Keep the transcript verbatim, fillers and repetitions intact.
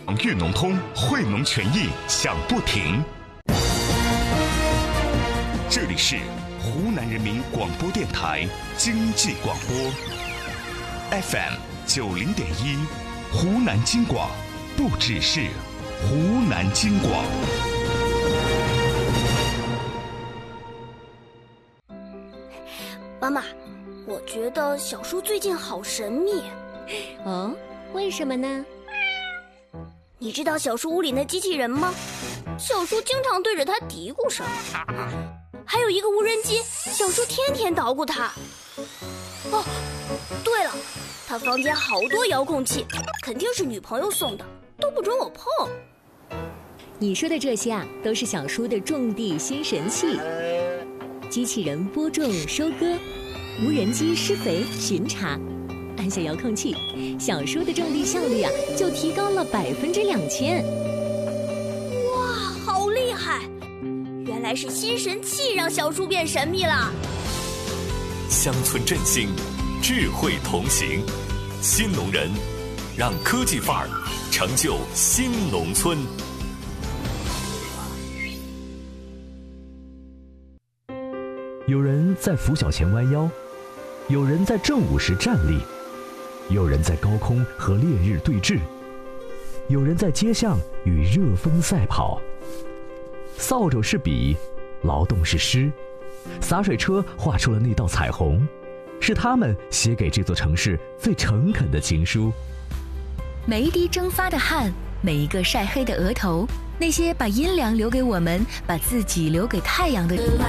粤农通，惠农权益响不停。这里是湖南人民广播电台经济广播 F M 九零点一，湖南经广，不只是湖南经广。 妈妈，我觉得小叔最近好神秘。 哦，为什么呢？ 你知道小叔屋里那机器人吗？小叔经常对着它嘀咕什么。还有一个无人机，小叔天天捣鼓它。哦，对了，他房间好多遥控器，肯定是女朋友送的，都不准我碰。 你说的这些啊，都是小叔的种地新神器。机器人播种收割，无人机施肥巡查，按下遥控器，小叔的种地效率啊就提高了百分之两千。 哇，好厉害！原来是新神器让小叔变神秘了。 乡村振兴，智慧同行，新农人，让科技范儿成就新农村。 有人在拂晓前弯腰，有人在正午时站立，有人在高空和烈日对峙，有人在街巷与热风赛跑。扫帚是笔，劳动是诗，洒水车画出了那道彩虹，是他们写给这座城市最诚恳的情书。 每一滴蒸发的汗，每一个晒黑的额头，那些把阴凉留给我们，把自己留给太阳的